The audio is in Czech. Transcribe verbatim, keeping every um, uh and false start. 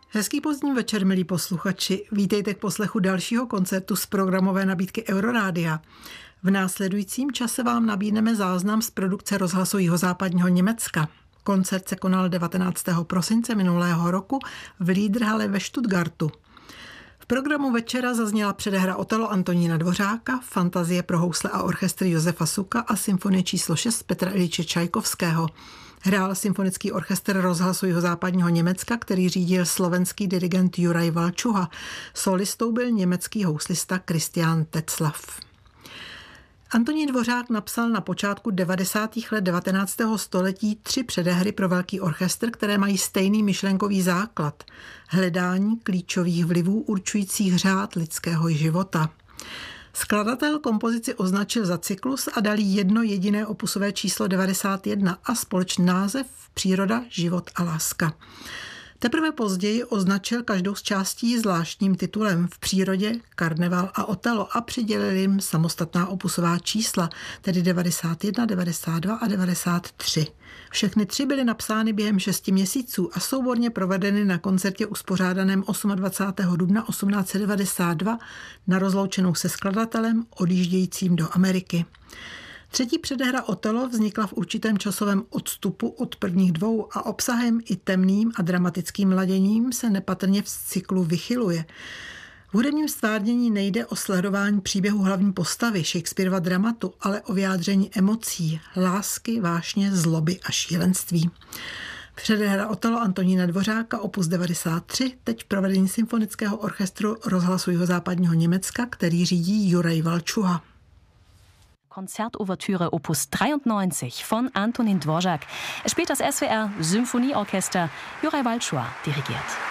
Hezký pozdní večer, milí posluchači. Vítejte k poslechu dalšího koncertu z programové nabídky Eurorádia. V následujícím čase vám nabídneme záznam z produkce rozhlasu Jihozápadního Německa. Koncert se konal devatenáctého prosince minulého roku v Liederhalle ve Stuttgartu. V programu večera zazněla předehra Otelo Antonína Dvořáka, Fantazie pro housle a orchestr Josefa Suka a symfonie číslo šest Petra Iljiče Čajkovského. Hrál symfonický orchestr rozhlasu Jihozápadního Německa, který řídil slovenský dirigent Juraj Valčuha. Solistou byl německý houslista Christian Tetzlaff. Antonín Dvořák napsal na počátku devadesátých let devatenáctého století tři předehry pro velký orchestr, které mají stejný myšlenkový základ. Hledání klíčových vlivů určujících řád lidského života. Skladatel kompozici označil za cyklus a dal jí jedno jediné opusové číslo devadesát jedna a společný název Příroda, život a láska. Teprve později označil každou z částí zvláštním titulem V přírodě, Karneval a Otelo a přidělil jim samostatná opusová čísla, tedy devadesát jedna, devadesát dva a devadesát tři. Všechny tři byly napsány během šesti měsíců a souborně provedeny na koncertě uspořádaném dvacátého osmého dubna osmnáct set devadesát dva na rozloučenou se skladatelem odjíždějícím do Ameriky. Třetí předehra Otelo vznikla v určitém časovém odstupu od prvních dvou a obsahem i temným a dramatickým laděním se nepatrně v cyklu vychyluje. V hudebním stvárnění nejde o sledování příběhu hlavní postavy Shakespearova dramatu, ale o vyjádření emocí, lásky, vášně, zloby a šílenství. Předehra Otelo Antonína Dvořáka opus devadesát tři, teď v provedení symfonického orchestru rozhlasu Jihozápadního Německa, který řídí Juraj Valčuha. Konzertouvertüre Opus dreiundneunzig von Antonín Dvořák. Es spielt das S W R Symphonieorchester. Juraj Valčuha dirigiert.